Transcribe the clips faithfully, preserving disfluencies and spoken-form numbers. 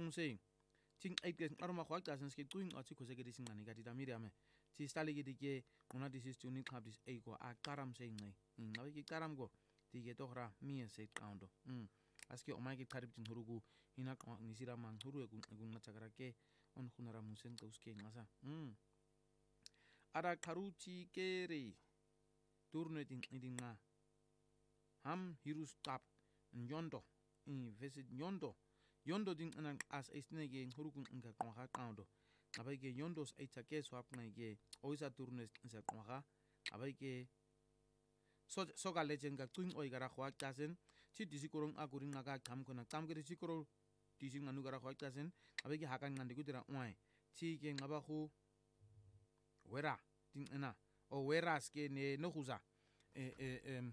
museng ting eight ke aroma khwa xa senske quing athi khose ke disingane ka dita miriam ti stale ke dike ngona disistuni qhab dis eiko a qaram sengce ngabe ke qaram go dike togra mie se qando mm aske o ke qarib tin hurugu ina qa ngisira mang huru egun chakara ke on khunara musen uske ngasa mm ada qaruti kere turne tin idinga ham hirus tap nyondo in visit nyondo yondo din anan as esnege hurugun nga qha qando abayke yondos eitake swap nge oisa turnes sa qha abayke so so ga legend ga twin oi gara khwa tasen ti disikorong akurin nga kam kona kam ke disikoro dising anu gara khwa tasen abayke hakan ngande gudira oi ti ke ngaba khu wera din ana o weras ke ne no khuza e e em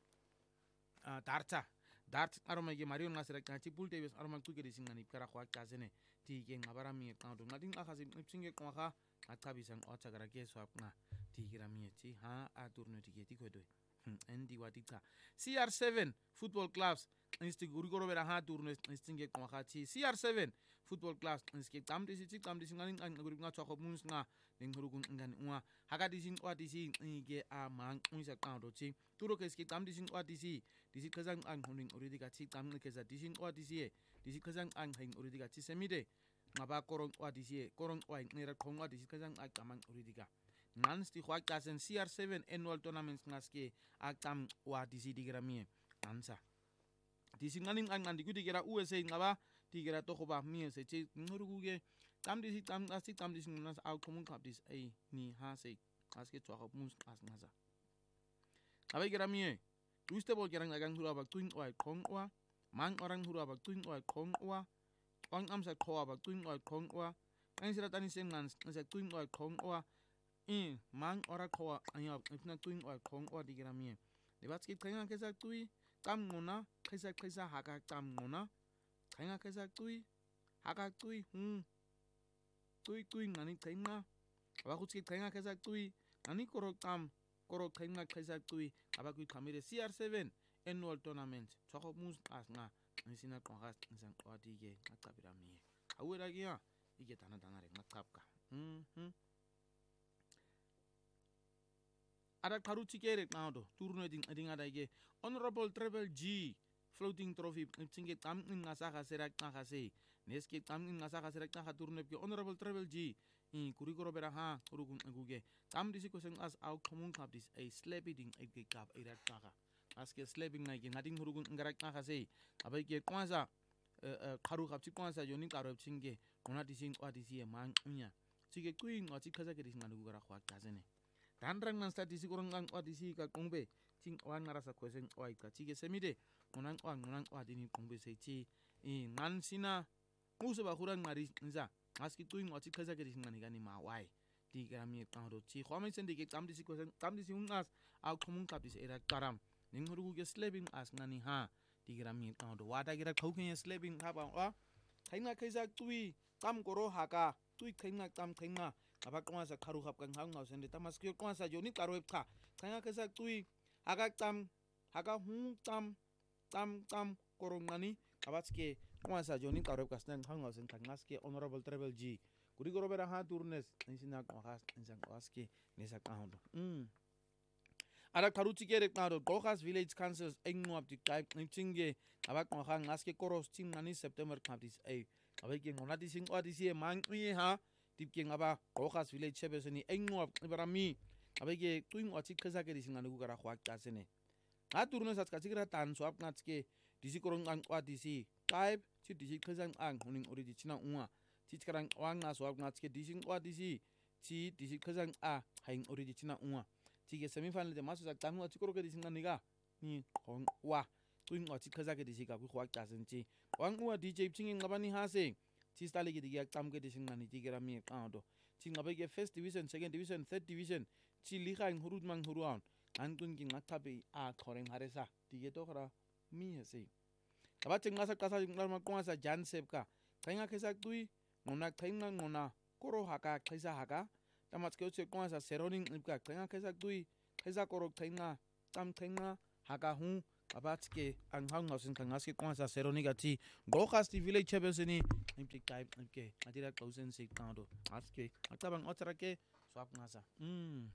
a darta dart aroma ge marion ngasira kanti pulte bes aroma tuke disingani kara khwa tasene ti ke ngabara mi qando ngading akhasi psinge qha athabisang otsagara ke swap nga ti gira mi ti ha a turno ti ke ti khodo endi watika C R seven football clubs insti gurigoro bera ha turno instinge qha ti C R seven football clubs inski tamdi si ti tamdi singani nguri nga tsakho muns nga ngurukun ngani unwa hakati sin kwati si ke a mang unsa qando ti turo ke ski tamdi sin kwati si disi khazang ang huning already ka ti tam ke za disin kwati si disi khazang ang haing already ka ti semide ngaba korong kwati si korong kwai ngira khongwa disi khazang a kamang already ka ngan sti khwa kasen C R seven annual tournaments ngaske akam wa disi digramie ansa disi ngani ang ngandi kudi kira U S A ngaba tigira to khoba mie se che nguruge tam disi tam asi tam disi nas au komun kap dis ai ni ha se aske tswa mus as ngasa abai kira mie tuste bol kira ngagang hura bak twin oi khongwa mang orang hura bak twin oi khongwa ong am sa khowa bak twin oi khongwa ang sira tani sen ngan sa twin oi khongwa in mang ora khowa anya ifna twin oi khongwa digira mie de batski khenga kesa tui tam ngona khesa khesa haka tam ngona khenga kesa tui haka tui hm tui tui ngani khenga aba khutski khenga kesa tui ani koro tam koro khenga khesa tui aba kui khamire C R seven annual tournament tsakho mus as nga nisina qha nsan qwati ke ngaqabira mie awera kia ike tana tana re ngaqapka mhm ada qaruti kere qando turno ding adinga daige honorable travel G floating trophy tsinge tam ngasa ga sera qha se neske tam ngasa ga sera qha turno ke honorable travel G in kurigoro bera ha urugun nguge tam disi ko seng as au komun kap dis a slapping a ke kap ira qha aske slapping ngai ngading urugun ngara qha se abai ke kwanza qaru kap ti kwanza yoni qaro tsinge ona dising kwa disi e mang nya tsike queen o tsikhaza ke disingana ku gara khwa qazene dandrang nan statisi kurang ang odisi ka kongbe ting wan ngarasa kwesen oi ka chige semide onang wan onang odini kongbe se chi i ngan sina muso ba khurang ngari nza aski tuing o chikhaza ke disingani gani ma wai ti grami qando chi khwame sende ke tamdisi kwesen tamdisi ungas au khomun ka dis era karam ning hurugu ke slapping as ngani ha ti grami qando wada gira khauken slapping ha ba wa khainga khaisa tui tam koro haka tui khainga tam khainga aba qwa sa kharu khap kan hang ngau sende tamas ke qwa sa joni karo pha khanga kesa tui aga tam haga hu tam tam tam korongani abatske qwa sa joni karo kasnan hang ngau sen kangas ke honorable travel G kuri goro bera ha turnes insina qwa khas insang qaske nesa qando mm ada kharuti ke rekado gokhas village councils engno up di type ntinge aba qwa khang ngaske koros tim ngani September kaptis ai abeke ngona di sing odisi mang ui ha tipke ngaba gokhas village chebeseni engwa ibarami abege tuing ochi khasa ke disingana ku gara khwa tasene ha turno sat ka chigra tan swap ngatske disi korong ang kwa disi type chi disi khasang ang huning ori dichina unwa chi chikrang wang na swap ngatske disi kwa disi chi disi khasang a haing ori dichina unwa chi ke semi final de masu sak tamu chi koro ke disingana ga ni khong wa tuing ochi khasa ke disi ka ku khwa tasenchi wang uwa D J chinging ngabani ha se chi stale ke diga tam ke disingani tigera mi qando chi ngabege first division second division third division chi ligang hurut mang huruan antun ki ngatabe a khoreng haresa tige to khara mi hese kaba chingasa kasa nglar ma kwasa jan sepka thainga khesa tui ngona thainga ngona koro haka khaisa haka tamat ke che kwasa seroning ipka thainga khesa tui khesa koro thainga tam thainga haka hu abathi ke angihawungasin ngaske kwasa Seronica T ngoga stivile chebesini impi kai ke atira xawusen seqando aske acabanga otra ke swap ngasa mm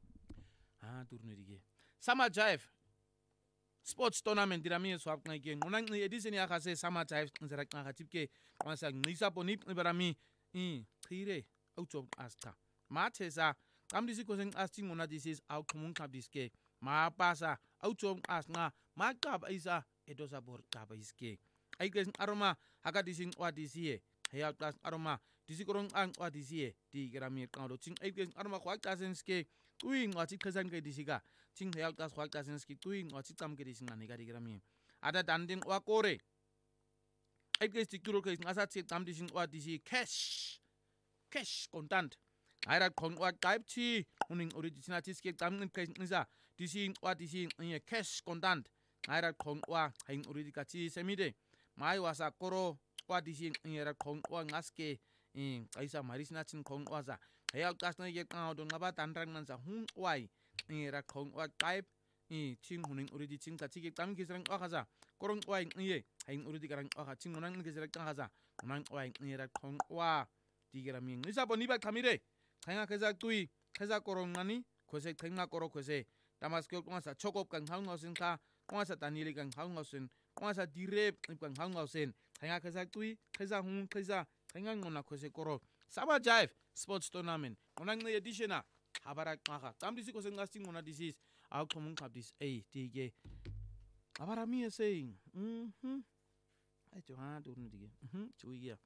ah turnerike Summer Jive Sports Tournament dirami swap ngeke nqonanqi edisini yakha se Summer Jive nzera xa tipke kwasa ngisa bonip ibarami i chire awujob asta mathesa kamdisi kosen asti ngona this is awuqhumun qabdiske ma pasa awujob asnqa maqaba isa edosa bor qaba iske ayikes aroma akadisi ncwadisiye hayaqas aroma disikorong ancwadisiye digrami qalo ting ayikes aroma khwaqasenske uyincwathi qhesanke disika ting hayaqas khwaqasenske uyincwathi camke disingane ka digrami ada dandin wakore ayikes tikuro ke ngasathi camdisi ncwadisi cash cash contant ayra qonqwa qaibthi uning original tiske camnqin qisa disi ncwadisi ngiye cash contant ayra qonqwa hayin origikathi semide mai wasa koro kwadisi ngera qonqwa ngaske in ayisa marisinatin qonqwaza hayaqasna ye qawdo ngaba tanrang nansa hunqwai ngera qonqwa qaib i ting huning origi ting kathike camkisrang qhaza korongqwai ngiye hayin origikarang qha ting unang ngisera qhaza unangqwai ngera qonqwa digera mi ngisa boniba qhamire qhenga kheza qui kheza koronqani khose qhenga koro khose tamaske qwasa chokop kang hawngausin kha qwasa tanili kang hawngausin qwasa direp kang hawngausin qhenga kheza qui kheza hun kheza qhenga ngona khose koro Summer Jive Sports Tournament unanqi editiona habara qha qamdisi khose ngasti ngona disease awuqhumun qabdis ay dige abara mi saying mhm ay johan durun dige mhm chuiya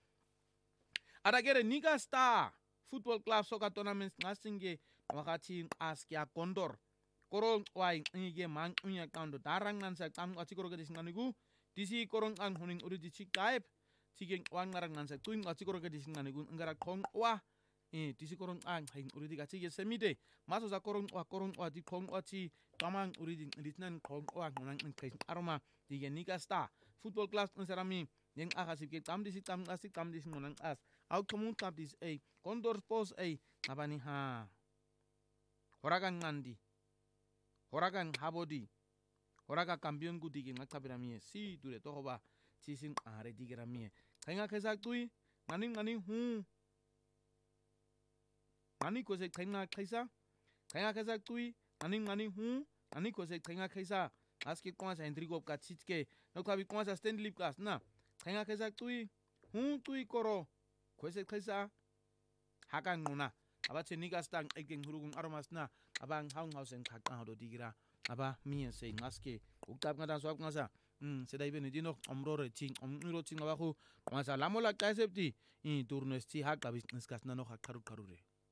Adagere Nika Star Football Club Soccer Tournaments ngasinge wakati askia Condor korong wai ngige mang unya kaundo darang nan sa tam ati koro kedis nganigu disi korong ang huning uri disi kaip tigeng wang narang nan sa tuing ati koro kedis nganigu ngara kong wa eh disi korong ang haing uri di kati semide maso sa korong wa korong wa di kong wa ti kamang uri di ditnan kong wa ngunang ngkais aroma dige Nika Star Football Club nsarami yang akasip ke tam disi tam asik tam disi ngunang as au komun kapdis ay Condor Sports ay abani ha horagan ngandi horagan habodi horaga kampion ku digi ngakabira mie si dure to hoba cisin are digira mie khenga khesa tui ngani ngani hu ngani ko se khenga khesa khenga khesa tui ngani ngani hu ngani ko se khenga khesa aski kwasa Hendrigo ka chitke no kabi kwasa Stanley Plus na khenga khesa tui hu tui koro kwese khesa hakan nguna abathi Nika Star egeng hurugun aromasna abang haunghausen khaqado digira aba mie se ngaske uqabnga dan swap ngasa mm seda ibene dino omrore ting omiro ting abahu ngasa lamola kaisepti i turno sti haqabis nskasna no khaqaru karure